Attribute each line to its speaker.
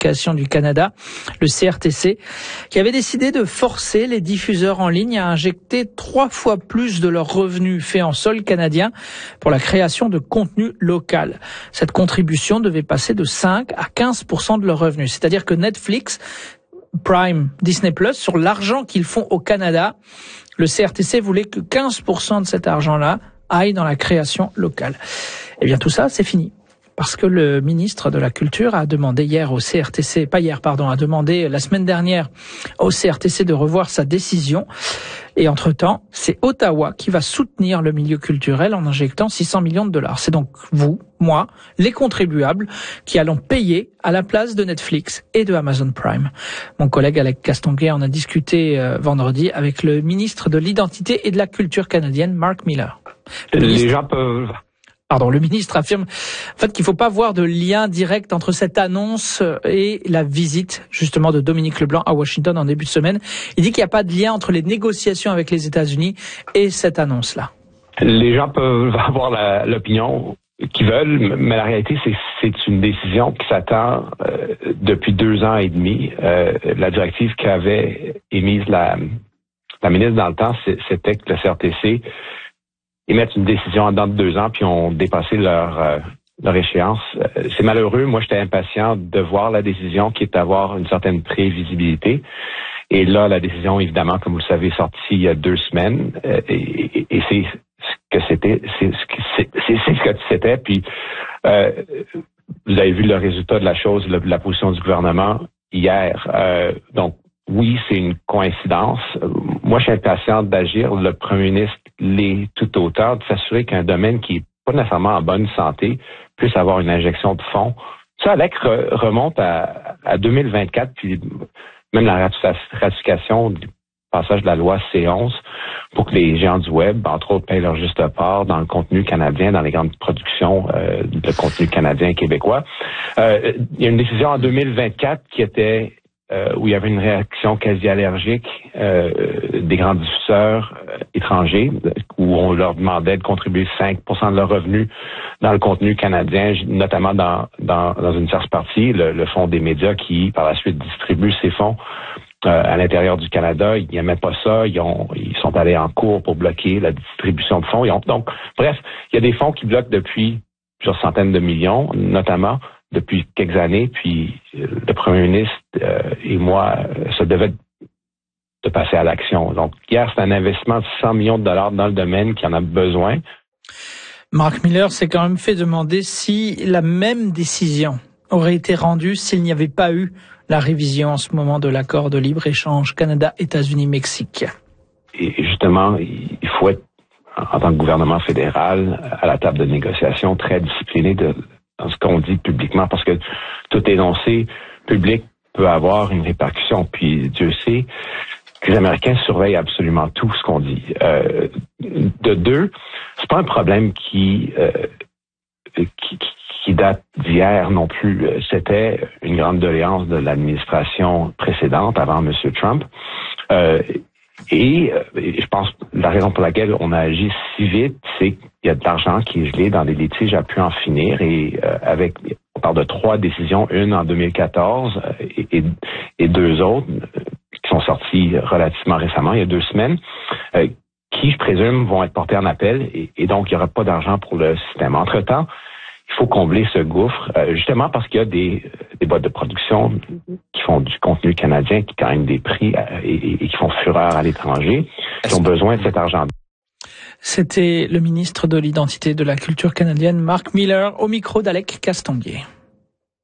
Speaker 1: du Canada, le CRTC, qui avait décidé de forcer les diffuseurs en ligne à injecter 3 fois plus de leurs revenus faits en sol canadien pour la création de contenu local. Cette contribution devait passer de 5 à 15% de leurs revenus. C'est-à-dire que Netflix, Prime, Disney+, sur l'argent qu'ils font au Canada, le CRTC voulait que 15% de cet argent-là aille dans la création locale. Eh bien, tout ça, c'est fini. Parce que le ministre de la Culture a demandé a demandé la semaine dernière au CRTC de revoir sa décision. Et entre-temps, c'est Ottawa qui va soutenir le milieu culturel en injectant 600 millions de dollars. C'est donc vous, moi, les contribuables qui allons payer à la place de Netflix et de Amazon Prime. Mon collègue Alex Castonguay en a discuté vendredi avec le ministre de l'Identité et de la Culture canadienne, Mark Miller. Le ministre affirme en fait qu'il ne faut pas voir de lien direct entre cette annonce et la visite justement de Dominique Leblanc à Washington en début de semaine. Il dit qu'il n'y a pas de lien entre les négociations avec les États-Unis et cette annonce-là.
Speaker 2: Les gens peuvent avoir l'opinion qu'ils veulent, mais la réalité, c'est une décision qui s'attend depuis 2 ans et demi. La directive qu'avait émise la ministre dans le temps, c'était que le CRTC émettent une décision en dedans de 2 ans, puis ont dépassé leur échéance. C'est malheureux. Moi, j'étais impatient de voir la décision qui est d'avoir une certaine prévisibilité. Et là, la décision, évidemment, comme vous le savez, est sortie il y a 2 semaines. Et c'est ce que c'était. C'est ce que c'était. Puis, vous avez vu le résultat de la chose, la position du gouvernement hier. Donc, oui, c'est une coïncidence. Moi, je suis impatient d'agir. Le premier ministre l'est tout autant, de s'assurer qu'un domaine qui n'est pas nécessairement en bonne santé puisse avoir une injection de fonds. Ça, Alex, remonte à 2024, puis même la ratification du passage de la loi C11 pour que les géants du web, entre autres, payent leur juste part dans le contenu canadien, dans les grandes productions de contenu canadien et québécois. Il y a une décision en 2024 qui était où il y avait une réaction quasi allergique des grands diffuseurs étrangers, où on leur demandait de contribuer 5% de leurs revenus dans le contenu canadien, notamment dans une tierce partie, le Fonds des médias qui, par la suite, distribue ces fonds à l'intérieur du Canada. Ils n'aimaient pas ça. Ils sont allés en cours pour bloquer la distribution de fonds. Donc, bref, il y a des fonds qui bloquent depuis plusieurs centaines de millions, notamment depuis quelques années, puis le premier ministre et moi se devaient de passer à l'action. Donc, hier, c'est un investissement de 100 millions de dollars dans le domaine qui en a besoin.
Speaker 1: Mark Miller s'est quand même fait demander si la même décision aurait été rendue s'il n'y avait pas eu la révision en ce moment de l'accord de libre-échange Canada-États-Unis-Mexique. Et
Speaker 2: justement, il faut être, en tant que gouvernement fédéral, à la table de négociation, très discipliné dans ce qu'on dit publiquement, parce que tout énoncé public peut avoir une répercussion. Puis Dieu sait que les Américains surveillent absolument tout ce qu'on dit. De 2, c'est pas un problème qui date d'hier non plus. C'était une grande doléance de l'administration précédente, avant M. Trump. Et je pense la raison pour laquelle on a agi si vite, c'est qu'il y a de l'argent qui est gelé dans des litiges à pu en finir. Et on parle de 3 décisions, une en 2014 et 2 autres qui sont sorties relativement récemment, il y a 2 semaines, qui, je présume, vont être portées en appel. Et donc, il n'y aura pas d'argent pour le système. Entre-temps, il faut combler ce gouffre, justement parce qu'il y a des boîtes de production qui font du contenu canadien, qui gagnent des prix et qui font fureur à l'étranger, qui ont besoin de cet argent.
Speaker 1: C'était le ministre de l'Identité et de la Culture canadienne, Mark Miller, au micro d'Alec Castonguay.